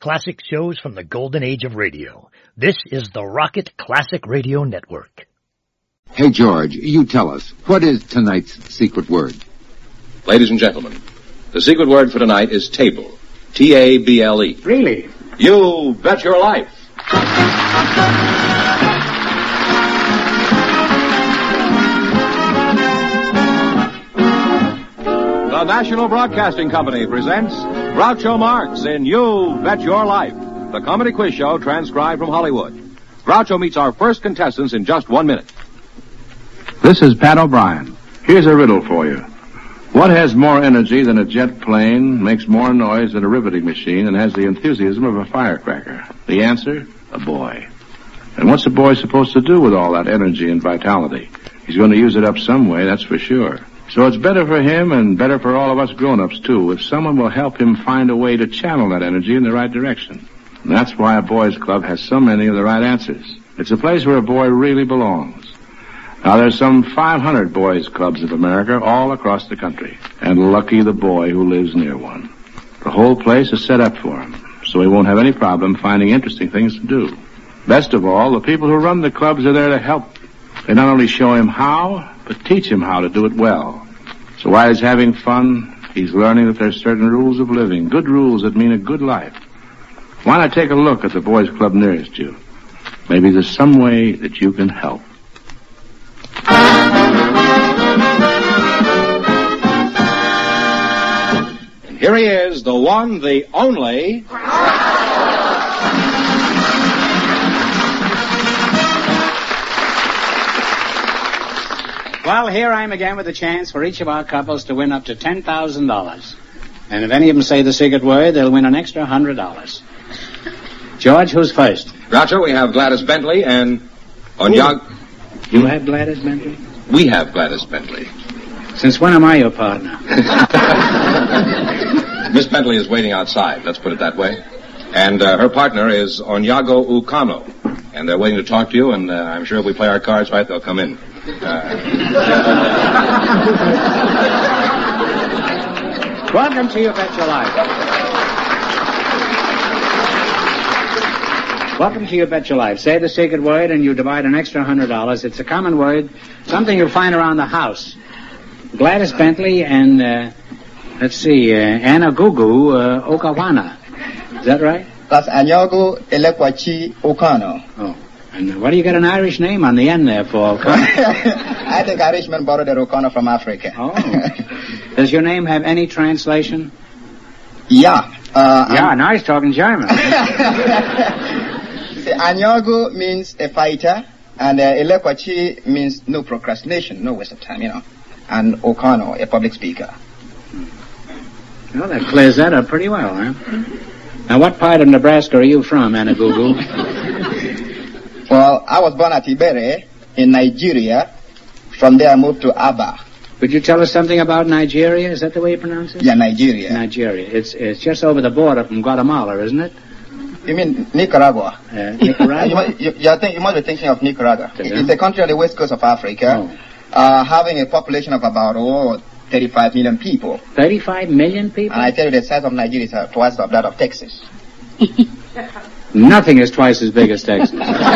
classic shows from the golden age of radio. This is the Rocket Classic Radio Network. Hey, George, you tell us, what is tonight's secret word? Ladies and gentlemen, the secret word for tonight is table. T-A-B-L-E. Really? You bet your life. The National Broadcasting Company presents Groucho Marx in You Bet Your Life, the comedy quiz show transcribed from Hollywood. Groucho meets our first contestants in just 1 minute. This is Pat O'Brien. Here's a riddle for you. What has more energy than a jet plane, makes more noise than a riveting machine, and has the enthusiasm of a firecracker? The answer? A boy. And what's a boy supposed to do with all that energy and vitality? He's going to use it up some way, that's for sure. So it's better for him and better for all of us grown-ups, too, if someone will help him find a way to channel that energy in the right direction. And that's why a boys' club has so many of the right answers. It's a place where a boy really belongs. Now, there's some 500 boys' clubs of America all across the country, and lucky the boy who lives near one. The whole place is set up for him, so he won't have any problem finding interesting things to do. Best of all, the people who run the clubs are there to help. They not only show him how, but teach him how to do it well. So while he's having fun, he's learning that there's certain rules of living, good rules that mean a good life. Why not take a look at the boys' club nearest you? Maybe there's some way that you can help. And here he is, the one, the only... Well, here I am again with a chance for each of our couples to win up to $10,000. And if any of them say the secret word, they'll win an extra $100. George, who's first? Groucho, we have Gladys Bentley and... You have Gladys Bentley? We have Gladys Bentley. Since when am I your partner? Miss Bentley is waiting outside, let's put it that way. And her partner is Onyago Ukano. And they're waiting to talk to you, and I'm sure if we play our cards right, they'll come in. Welcome to You Bet Your Life. Welcome to You Bet Your Life. Say the secret word and you divide an extra $100. It's a common word, something you'll find around the house. Gladys Bentley and, Anna Gugu Okawana. Is that right? That's Anyago Elekwachi Okano. Oh. And what do you got an Irish name on the end there for? I think Irishmen borrowed the Okano from Africa. Oh. Does your name have any translation? Yeah. Now he's talking German. Anyago means a fighter, and Elekwachi means no procrastination, no waste of time, And Okano, a public speaker. Well, that clears that up pretty well, huh? Now, what part of Nebraska are you from, Anna Gugu? Well, I was born at Ibere in Nigeria. From there, I moved to Aba. Could you tell us something about Nigeria? Is that the way you pronounce it? Yeah, Nigeria. Nigeria. It's just over the border from Guatemala, isn't it? You mean Nicaragua? Nicaragua? You must be thinking of Nicaragua. It's a country on the west coast of Africa, having a population of about 35 million people. 35 million people? And I tell you, the size of Nigeria is twice of that of Texas. Nothing is twice as big as Texas.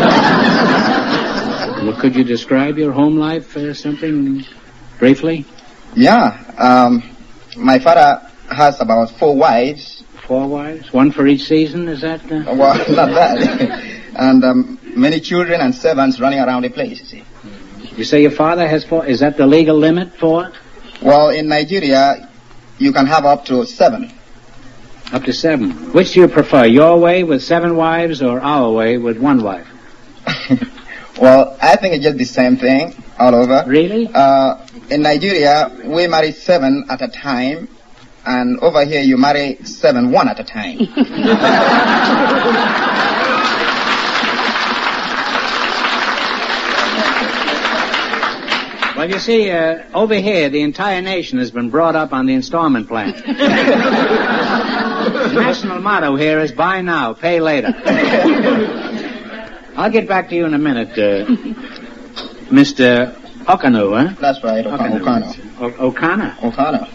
Well, could you describe your home life, something briefly? Yeah. My father has about 4 wives. 4 wives? One for each season, is that? Well, not that. And many children and servants running around the place, you see. You say your father has 4? Is that the legal limit for? Well, in Nigeria, you can have up to 7. Up to 7. Which do you prefer, your way with 7 wives or our way with 1 wife? Well, I think it's just the same thing all over. Really? In Nigeria, we marry 7 at a time, and over here you marry 7 one at a time. Well, you see, over here, the entire nation has been brought up on the installment plan. The national motto here is buy now, pay later. I'll get back to you in a minute, Mr. Okano, huh? That's right, Okano. Okana.